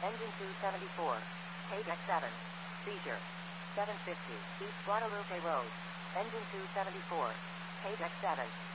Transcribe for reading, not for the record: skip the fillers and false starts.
Engine 274. Paydeck 7. Seizure. 750 East Guadalupe Road. Engine 274. Paydeck 7.